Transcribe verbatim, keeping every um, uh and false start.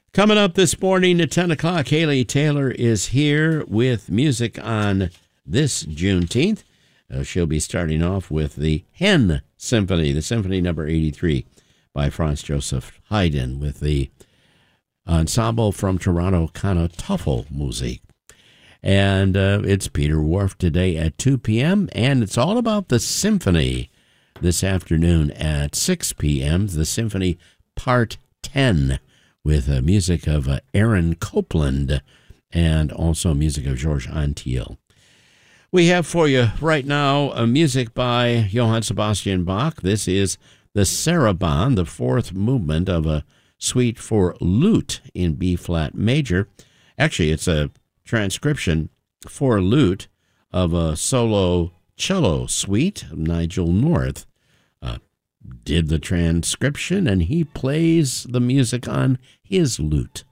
Coming up this morning at ten o'clock, Haley Taylor is here with music on this Juneteenth. Uh, she'll be starting off with the Hen Symphony, the Symphony number eighty-three by Franz Joseph Haydn with the ensemble from Toronto, Kanatoffel Musik. And uh, it's Peter Wharf today at two p.m., and it's all about the symphony this afternoon at six p.m., the Symphony Part ten, with uh, music of uh, Aaron Copland and also music of Georges Antheil. We have for you right now uh, music by Johann Sebastian Bach. This is the Sarabande, the fourth movement of a suite for lute in B-flat major. Actually, it's a transcription for lute of a solo cello suite. Nigel North uh, did the transcription, and he plays the music on his lute.